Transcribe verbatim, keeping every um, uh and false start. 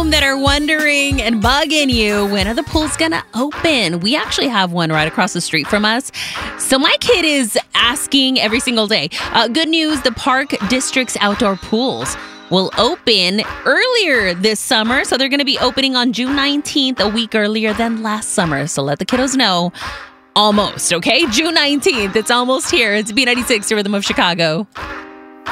home that are wondering and bugging you, when are the pools gonna open? We actually have one right across the street from us. So my kid is asking every single day. Uh, good news, the Park District's outdoor pools will open earlier this summer. So they're going to be opening on June nineteenth, a week earlier than last summer. So let the kiddos know. Almost, okay? June nineteenth. It's almost here. It's B ninety-six, the Rhythm of Chicago.